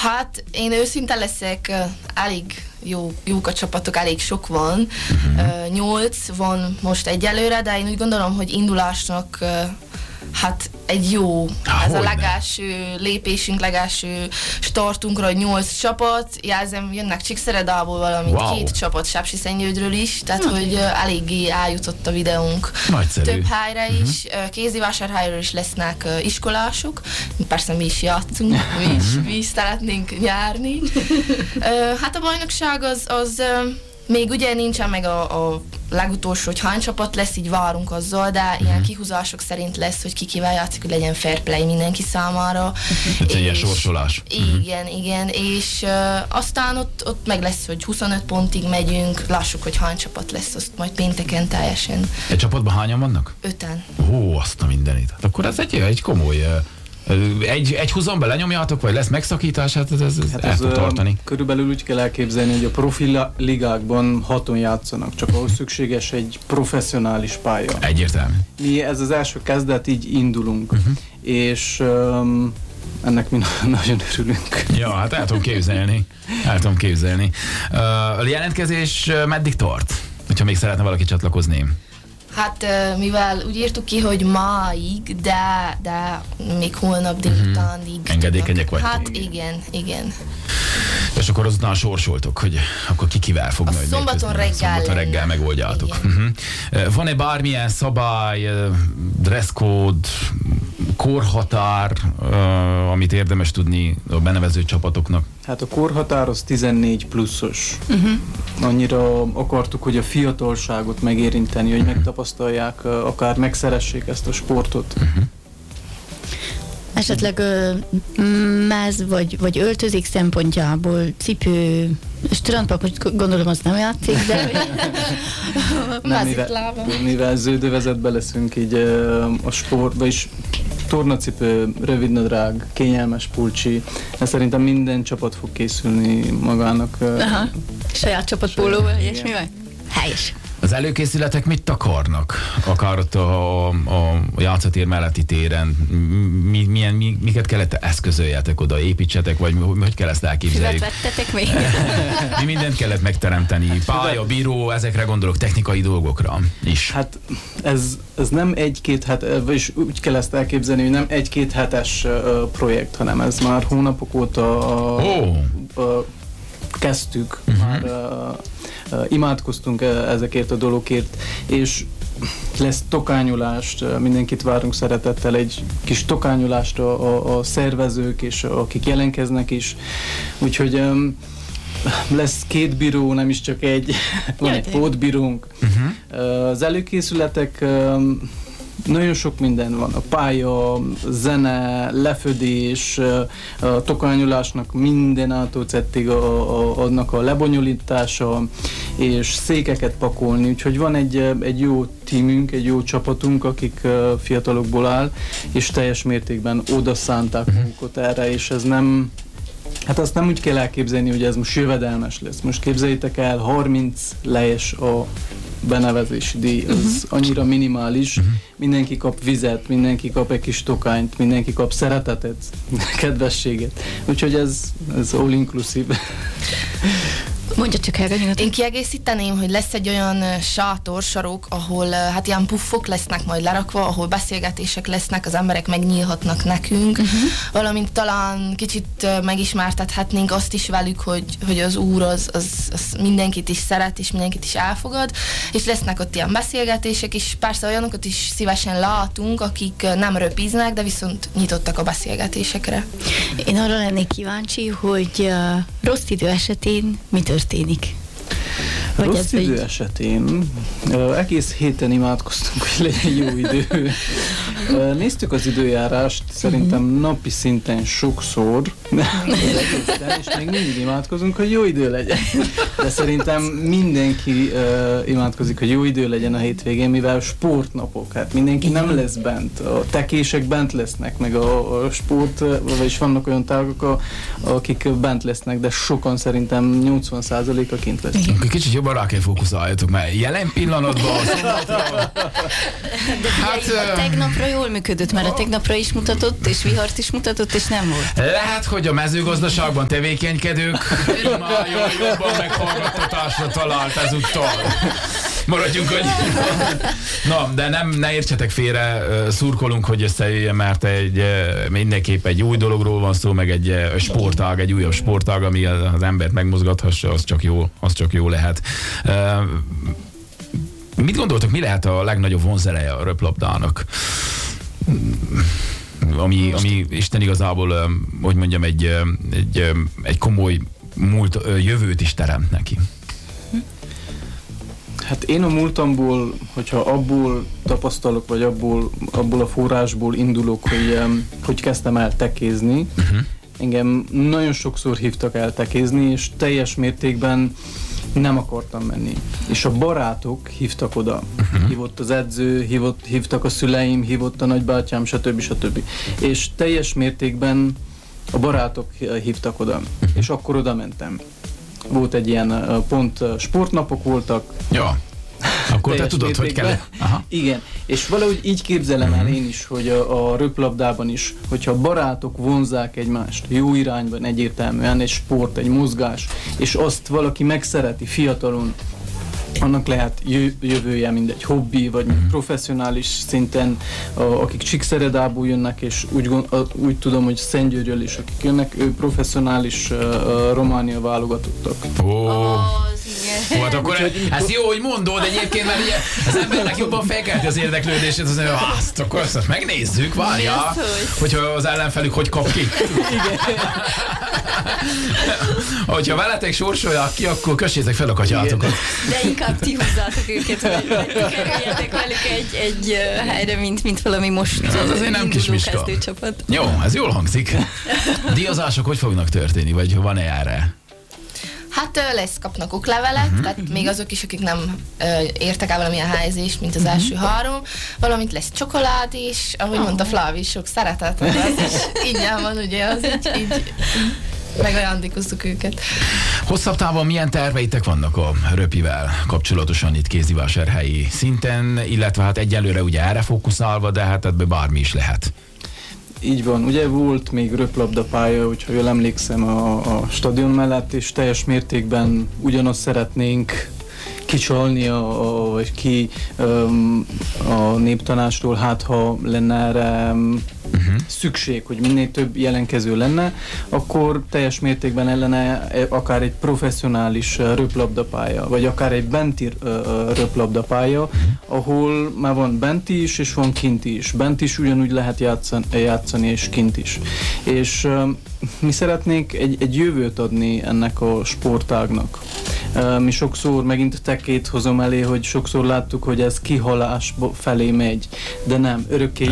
Hát én őszinte leszek, elég jók a csapatok, elég sok van. 8 van most egyelőre, de én úgy gondolom, hogy indulásnak hát egy jó, ez a legelső lépésünk, legelső startunkra, hogy 8 csapat, jelzem, jönnek Csíkszeredából, valamint 2 csapat Sepsiszentgyörgyről is, tehát hogy eléggé eljutott a videónk. Nagyszerű. Több helyre is, Kézdivásárhelyről is lesznek iskolások, persze mi is játszunk, mi is szeretnénk nyerni. Hát a bajnokság az még ugye nincsen meg a legutolsó, hogy hány csapat lesz, így várunk azzal, de ilyen kihúzások szerint lesz, hogy ki kivel játszik, hogy legyen fair play mindenki számára. Ez egy ilyen sorsolás. Igen, és aztán ott meg lesz, hogy 25 pontig megyünk, lássuk, hogy hány csapat lesz, azt majd pénteken teljesen. Egy csapatban hányan vannak? 5-en. Ó, azt a mindenit. Hát akkor ez egy komoly... Egy húzomba lenyomjátok, vagy lesz megszakítás, hát ez el tud tartani. Körülbelül úgy kell elképzelni, hogy a profi ligákban 6-on játszanak, csak ahhoz szükséges egy professzionális pálya. Egyértelmű. Mi ez az első kezdet, így indulunk, és ennek mi nagyon örülünk. Ja, hát el tudom képzelni. A jelentkezés meddig tart? Hogyha még szeretne valaki csatlakozni? Hát mivel úgy írtuk ki, hogy máig, de még holnap délutánig. Engedékenyek vagy? Hát igen. És akkor azután sorsoltok, hogy akkor kivel fog majd szombaton reggel megoldjátok. Van-e bármilyen szabály, dresscode, korhatár, amit érdemes tudni a benevező csapatoknak? Hát a korhatár az 14 pluszos. Annyira akartuk, hogy a fiatalságot megérinteni, hogy megtapasztalják, akár megszeressék ezt a sportot. Esetleg máz vagy öltözik szempontjából, cipő, strandpapot gondolom az nem játszik, de mivel zöldövezetben leszünk, így a sportban is tornacipő, rövidnadrág, kényelmes pulcsi, de szerintem minden csapat fog készülni magának. Saját csapatpólóval, ilyesmivel? Helyes. Az előkészületek mit takarnak? Akár ott a játszótér melletti téren? Miket kellett eszközöljetek oda, építsetek, vagy hogy kell ezt elképzelni? Vettetek még? Mi mindent kellett megteremteni? Pálya, bíró, ezekre gondolok, technikai dolgokra is. Hát ez nem egy-két és úgy kell ezt elképzelni, hogy nem egy-két hetes projekt, hanem ez már hónapok óta kezdtük, már imádkoztunk ezekért a dologért, és lesz tokányulást, mindenkit várunk szeretettel, egy kis tokányulást a szervezők, és akik jelenkeznek is, úgyhogy lesz 2 bíró, nem is csak egy, van egy pótbírónk. Az előkészületek nagyon sok minden van. A pálya, zene, lefödés, a tokányulásnak minden ától-zettig annak a lebonyolítása, és székeket pakolni. Úgyhogy van egy jó tímünk, egy jó csapatunk, akik fiatalokból áll, és teljes mértékben oda szánták magukat erre, és ez nem... Hát azt nem úgy kell elképzelni, hogy ez most jövedelmes lesz. Most képzeljétek el, 30 lejes a benevezési díj, az annyira minimális, mindenki kap vizet, mindenki kap egy kis tokányt, mindenki kap szeretetet, kedvességet. Úgyhogy ez all inclusive. Mondja csak el, én kiegészíteném, hogy lesz egy olyan sátorsarok, ahol hát ilyen puffok lesznek majd lerakva, ahol beszélgetések lesznek, az emberek megnyílhatnak nekünk, valamint talán kicsit megismertethetnénk azt is velük, hogy az Úr az mindenkit is szeret, és mindenkit is elfogad, és lesznek ott ilyen beszélgetések, és persze olyanokat is szívesen látunk, akik nem röpíznek, de viszont nyitottak a beszélgetésekre. Én arra lennék kíváncsi, hogy rossz idő esetén mi történik? Rossz idő esetén egész héten imádkoztunk, hogy legyen jó idő. Néztük az időjárást, szerintem napi szinten sokszor, és még mindig imádkozunk, hogy jó idő legyen. De szerintem mindenki imádkozik, hogy jó idő legyen a hétvégén, mivel sportnapok, hát mindenki nem lesz bent. A tekések bent lesznek, meg a sport, vagyis vannak olyan tárgak, akik bent lesznek, de sokan szerintem 80%-a kint lesznek. Kicsit jobban rá kell fókuszáljatok, mert jelen pillanatban a szombatra... A tegnapra jól működött, mert a tegnapra is mutatott, és vihart is mutatott, és nem volt. Lehet, hogy a mezőgazdaságban tevékenykedők már jobban meghallgattatásra talált ezúttal. Maradjunk, hogy... Na, de ne értsetek félre, szurkolunk, hogy összejöjjön, mert mindenképp egy új dologról van szó, meg egy sportág, egy újabb sportág, ami az embert megmozgathassa, az csak jó lehet. Mit gondoltok, mi lehet a legnagyobb vonzereje a röplabdának? Ami Isten igazából, hogy mondjam, egy komoly jövőt is teremt neki. Hát én a múltamból, hogyha abból tapasztalok, vagy abból a forrásból indulok, hogy kezdtem el tekézni, engem nagyon sokszor hívtak el tekézni, és teljes mértékben nem akartam menni. És a barátok hívtak oda. Hívott az edző, hívtak a szüleim, hívott a nagybátyám, stb. És teljes mértékben a barátok hívtak oda. És akkor oda mentem. Volt egy ilyen pont sportnapok voltak. Ja. Akkor te tudod, hogy kell. Aha. Igen, és valahogy így képzelem el én is, hogy a röplabdában is, hogyha barátok vonzzák egymást jó irányban egyértelműen, egy sport, egy mozgás, és azt valaki megszereti fiatalon, annak lehet jövője, mint egy hobbi, vagy professzionális szinten, akik Csíkszeredából jönnek, és úgy tudom, hogy Szentgyörgyről is, akik jönnek, ő professzionális Románia válogatottak. Hát akkor ezt jó, hogy mondod egyébként, mert ugye az embernek jobban felkelti az érdeklődését, az mondja, akkor azt megnézzük, várja, hogyha az ellenfelük hogy kap ki. Hogyha veletek sorsolják ki, akkor kössétek fel a katyátokat. De inkább ti húzzátok őket, vagy kerüljetek velük egy helyre, mint valami most az azért nem kis miska. Jó, ez jól hangzik. Díjazások hogy fognak történni, vagy van-e erre? Hát kapnak oklevelet, tehát még azok is, akik nem értek el valamilyen helyezést, mint az első 3, valamint lesz csokolád is, ahogy mondta Flavi, sok szeretet, az is ingyen van, ugye, az így megajándékoztuk őket. Hosszabb távon milyen terveitek vannak a röpivel kapcsolatosan itt Kézdivásárhelyi szinten, illetve hát egyelőre ugye erre fókuszálva, de hát ebbe bármi is lehet. Így van, ugye volt még röplabdapálya, hogyha jól emlékszem a stadion mellett, és teljes mértékben ugyanazt szeretnénk kicsalni vagy a néptanástól, hát ha lenne erre szükség, hogy minél több jelenkező lenne, akkor teljes mértékben ellene akár egy professzionális röplabdapálya, vagy akár egy benti röplabdapálya, ahol már van benti is, és van kinti is. Bent is ugyanúgy lehet játszani, és kint is. És mi szeretnénk egy jövőt adni ennek a sportágnak. Mi sokszor megint tekét hozom elé, hogy sokszor láttuk, hogy ez kihalás felé megy, de nem, örökké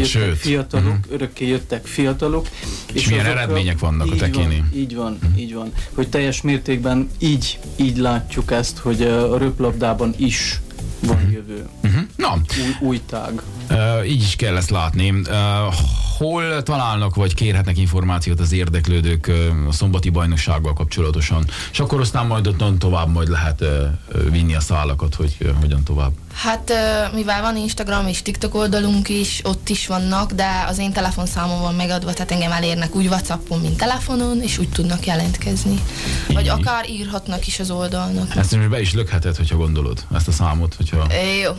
jöttek fiatalok. És milyen eredmények vannak a tekéni. Így van, hogy teljes mértékben így látjuk ezt, hogy a röplabdában is van jövő. Na. Új tág. Így is kell ezt látni. Hol találnak, vagy kérhetnek információt az érdeklődők a szombati bajnoksággal kapcsolatosan? És akkor aztán majd ott tovább majd lehet vinni a szálakat, hogy hogyan tovább. Hát mivel van Instagram és TikTok oldalunk is, ott is vannak, de az én telefonszámom van megadva, tehát engem elérnek úgy WhatsAppon, mint telefonon, és úgy tudnak jelentkezni. Vagy akár írhatnak is az oldalnak. Ezt most be is lökheted, hogyha gondolod, ezt a számot. Hogyha... Jó.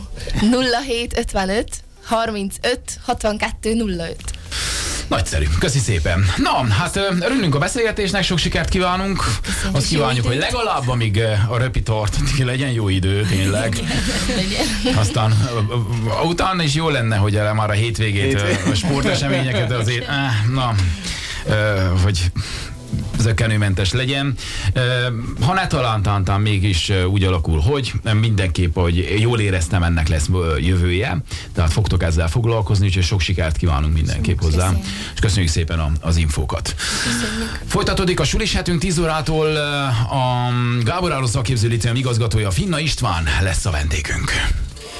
0755 35 62 05. Nagyszerű, köszi szépen. Na, hát örülünk a beszélgetésnek, sok sikert kívánunk. Köszönjük. Azt kívánjuk, hogy legalább amíg a röpi tart, legyen jó idő, tényleg. Aztán utána is jó lenne, hogy már a hétvégét, a sporteseményeket azért, hogy zökkenőmentes legyen. Ha ne talántán mégis úgy alakul, hogy mindenképp, hogy jól éreztem, ennek lesz jövője, tehát fogtok ezzel foglalkozni, úgyhogy sok sikert kívánunk mindenképp hozzá. És köszönjük szépen az infókat. Köszönjük. Folytatódik a sulis hetünk 10 órától, a Gábor Áró Szakképző Líceum igazgatója, Finna István lesz a vendégünk.